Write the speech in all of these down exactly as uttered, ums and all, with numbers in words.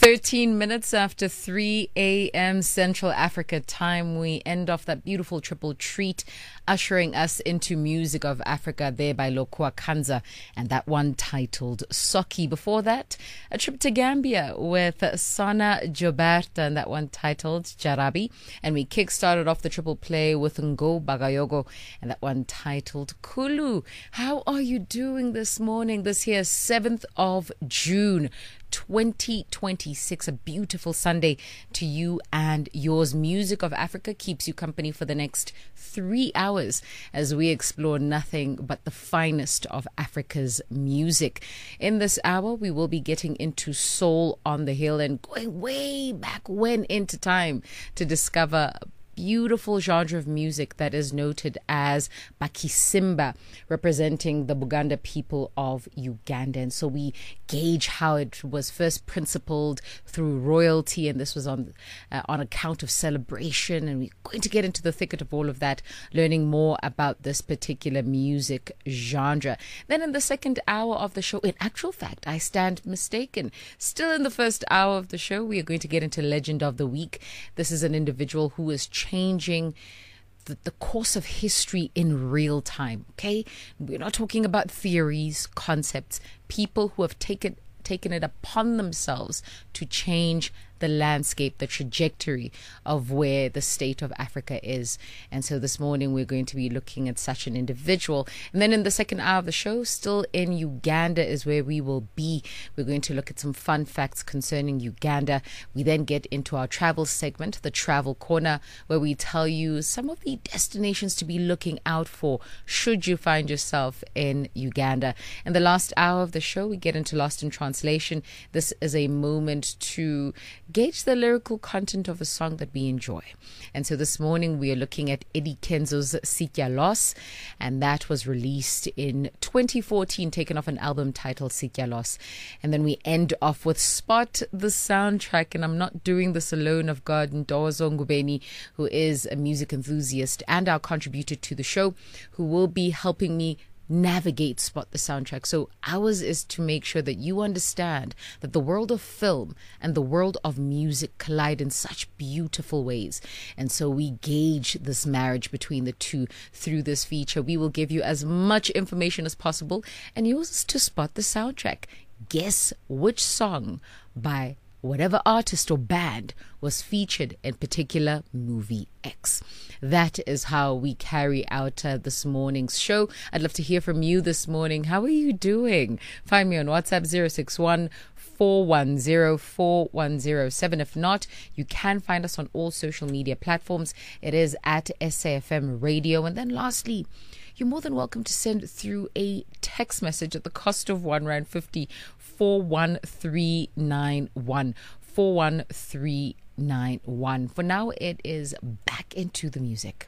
thirteen minutes after three a.m. Central Africa time, we end off that beautiful triple treat, ushering us into Music of Africa there by Lokua Kanza, and that one titled Soki. Before that, a trip to Gambia with Sana Joberta, and that one titled Jarabi. And we kick-started off the triple play with Ngo Bagayogo, and that one titled Kulu. How are you doing this morning? This here, seventh of June, twenty twenty-six, a beautiful Sunday to you and yours. Music of Africa keeps you company for the next three hours as we explore nothing but the finest of Africa's music. In this hour, we will be getting into Soul on the Hill and going way back when into time to discover beautiful genre of music that is noted as Bakisimba, representing the Buganda people of Uganda. And so we gauge how it was first principled through royalty, and this was on uh, on account of celebration. And we're going to get into the thicket of all of that, learning more about this particular music genre. Then in the second hour of the show, in actual fact, I stand mistaken, still in the first hour of the show, we are going to get into Legend of the Week. This is an individual who is changing the, the course of history in real time. Okay, we're not talking about theories, concepts, people who have taken taken it upon themselves to change the landscape, the trajectory of where the state of Africa is. And so this morning we're going to be looking at such an individual. And then in the second hour of the show, still in Uganda is where we will be. We're going to look at some fun facts concerning Uganda. We then get into our travel segment, the Travel Corner, where we tell you some of the destinations to be looking out for should you find yourself in Uganda. In the last hour of the show, we get into Lost in Translation. This is a moment to gauge the lyrical content of a song that we enjoy. And so this morning we are looking at Eddie Kenzo's Sitya Loss, and that was released in twenty fourteen, taken off an album titled Sitya Loss. And then we end off with Spot the Soundtrack, and I'm not doing this alone. I've got Ndozo Ngubeni, who is a music enthusiast and our contributor to the show, who will be helping me navigate Spot the Soundtrack. So ours is to make sure that you understand that the world of film and the world of music collide in such beautiful ways. And so we gauge this marriage between the two through this feature. We will give you as much information as possible, and yours is to spot the soundtrack. Guess which song by whatever artist or band was featured in particular movie X. That is how we carry out uh, this morning's show. I'd love to hear from you this morning. How are you doing? Find me on WhatsApp zero six one, four one zero, four one zero seven. If not, you can find us on all social media platforms. It is at S A F M Radio. And then lastly, you're more than welcome to send through a text message at the cost of one rand fifty, four one three nine one, four one three nine one. For now, it is back into the music.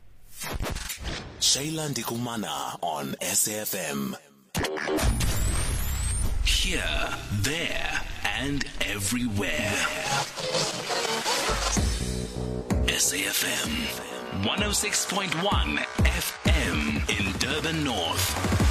Shayla Ndikumana on S A F M. Here, there, and everywhere. S A F M one oh six point one F M in Durban North.